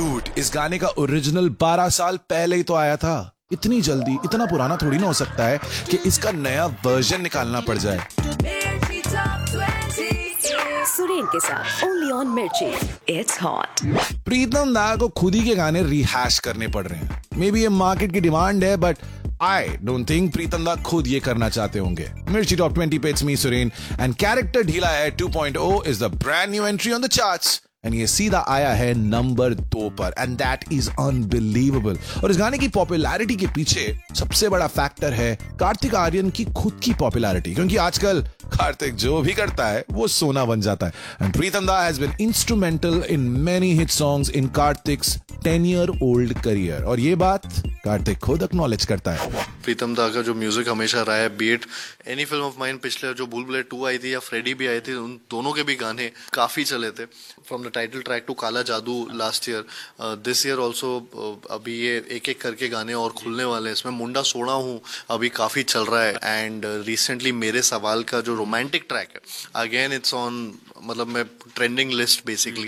Dude, इस गाने का ओरिजिनल 12 साल पहले ही तो आया था। इतनी जल्दी इतना पुराना थोड़ी ना हो सकता है कि इसका नया वर्जन निकालना पड़ जाए। सुरेन के साथ ओनली ऑन मिर्ची, इट्स हॉट। प्रीतम दा को खुद ही के गाने रिहैश करने पड़ रहे हैं। मे बी ये मार्केट की डिमांड है, बट I don't think प्रीतम दा खुद ये करना चाहते होंगे। मिर्ची टॉप 20 पे it's me Suren and character ढीला है 2.0 is the brand new entry on the charts and ये सीधा आया है नंबर 2 पर एंड दैट इज अनबिलीवेबल। और इस गाने की पॉपुलैरिटी के पीछे सबसे बड़ा फैक्टर है कार्तिक आर्यन की खुद की पॉपुलैरिटी, क्योंकि आजकल कार्तिक जो भी करता है वो सोना बन जाता है। एंड प्रीतम दा has been instrumental in many hit songs in Kartik's 10-year-old career, और ये बात कार्तिक खुद एक्नॉलेज करता है। प्रीतम दा का जो म्यूजिक हमेशा रहा है, beat any film of mine, पिछले जो भूल भुलैया 2 आई थी या फ्रेडी भी आई थी, उन दोनों के भी गाने काफी चले थे। From the title track to काला जादू last year, this year also अभी ये एक एक करके गाने और खुलने वाले हैं। इसमें मुंडा सोना हूँ अभी काफी चल रहा है एंड रिसेंटली मेरे सवाल का जो रोमांटिक ट्रैक है, अगेन इट्स ऑन, मतलब मैं trending list basically.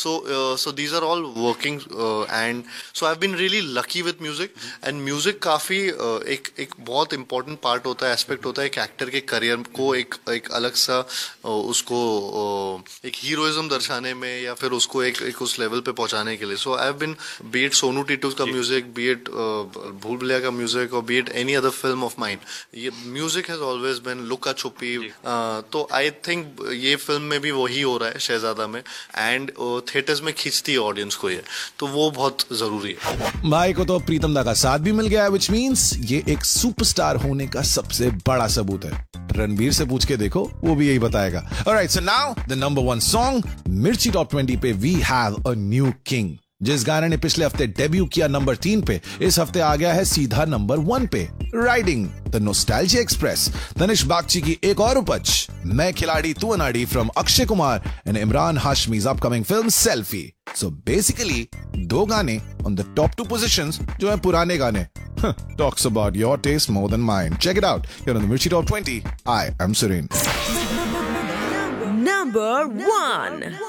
So these are all working and so I have been really lucky with music and music काफी एक बहुत इंपॉर्टेंट पार्ट होता है, एस्पेक्ट होता है एक एक्टर के करियर को एक अलग सा उसको एक हीरोइज्म दर्शाने में या फिर उसको एक उस लेवल पे पहुंचाने के लिए। सो I have been, B it Sonu Titu का म्यूजिक, बी इट भूल भुलैया का म्यूजिक, और B it any other film of mine, ये म्यूजिक हैज ऑलवेज बीन लुका छुपी। तो आई थिंक ये फिल्म में भी वही हो रहा है शहजादा में, एंड थिएटर्स में खींचती है ऑडियंस को ये, तो वो बहुत जरूरी है। भाई को तो प्रीतम दा का साथ भी मिल गया है, व्हिच मींस ये एक सुपरस्टार होने का सबसे बड़ा सबूत है। रणबीर से पूछ के देखो, वो भी यही बताएगा। Alright, so now the number 1 song मिर्ची टॉप 20 पे we have a new king. जिस गाने ने पिछले हफ्ते डेब्यू किया नंबर 3 पे, इस हफ्ते आ गया है सीधा नंबर 1 पे। Riding the nostalgia express, Tanish Bagchi की एक और उपज, मैं खिलाड़ी तू अनाड़ी from Akshay Kumar and Imran हाशमीज upcoming film selfie. So basically 2 गाने ऑन द टॉप 2 पोजीशंस जो है पुराने गाने। Talks about your taste more than mine. Check it out here on the Mirchi Top 20. I am Suren. Number 1.